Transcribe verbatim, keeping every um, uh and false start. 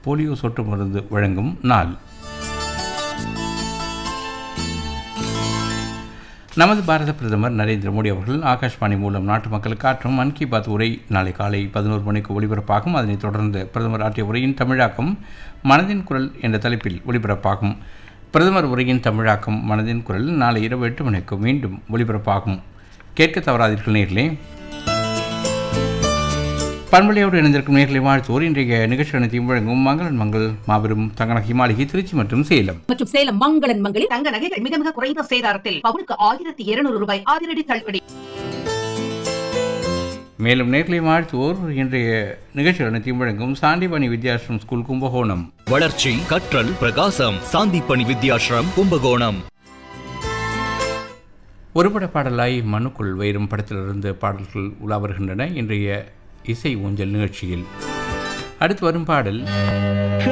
Polio சொட்டு மருந்து வழங்கும் நாள். நமது பாரத பிரதமர் நரேந்திர மோடி அவர்கள் ஆகாஷ்வாணி மூலம் நாட்டு மக்களுக்கு ஆற்றும் மன் கி பாத் உரை நாளை காலை பதினோரு மணிக்கு ஒலிபரப்பாகும். அதனைத் தொடர்ந்து பிரதமர் ஆற்றிய உரையின் தமிழாக்கம் மனதின் குரல் என்ற தலைப்பில் ஒலிபரப்பாகும். பிரதமர் உரையின் தமிழாக்கம் மனதின் குரல் நாளை இரவு எட்டு மணிக்கு மீண்டும் ஒலிபரப்பாகும். கேட்க தவறாதீர்கள் நேர்களே. பண்பலையோடு இணைந்திருக்கும் நேர்களை வாழ்த்துவோர் இன்றைய நிகழ்ச்சி அனைத்தையும் வழங்கும் மங்களன் மங்கள் மாபெரும் தங்க நகை மாளிகை திருச்சி மற்றும் சேலம் மற்றும் சேலம் மங்களன் மங்களில் தங்க நகைகள் மிக மிக குறைந்த சேதாரத்தில் பவுனுக்கு ஆயிரத்தி இருநூறு ரூபாய் அதிரடி தள்ளுபடி. மேலும் நேர்களை வாழ்த்துவோர் இன்றைய நிகழ்ச்சி அனைத்தையும் வழங்கும் சாந்திபணி வித்யாசிரம் ஸ்கூல் கும்பகோணம். வளர்ச்சி கற்றல் பிரகாசம் சாந்திபணி வித்யாசிரம் கும்பகோணம். ஒருபட பாடலாய் மனுக்குள் வைரும் படத்திலிருந்து பாடல்கள் உலா வருகின்றன இன்றைய இசை ஊஞ்சல் நிகழ்ச்சியில். அடுத்து வரும் பாடல்